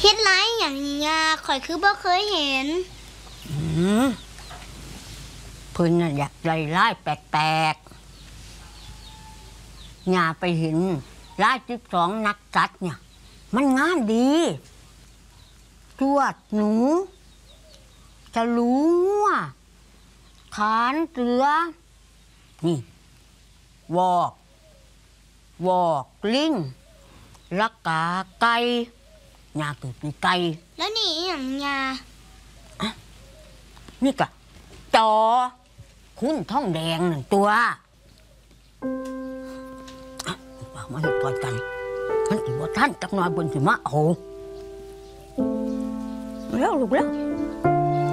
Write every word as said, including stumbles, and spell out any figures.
เฮ็ดไรอย่างนี้ยาข่อยคือบ่เคยเห็นอืมเพิ่นน่ะอยากไล่ไล่แปลกๆอย่าไปเห็นไล่สิบสองนักจัดเนี่ยมันงามดีจวดหนูจะรู้ว่าขานเสือนี่วอกวอกลิงลักกาไก่ยาเกิดปีไก่แล้วนี่อย่างยานี่กะจอคุณท้องแดงหนึ่งตัวป่ามาเห็ดต่อยกันมันอีกว่าท่านจักหน่อยบนสิมาโอ้แล้วลูกแล้ว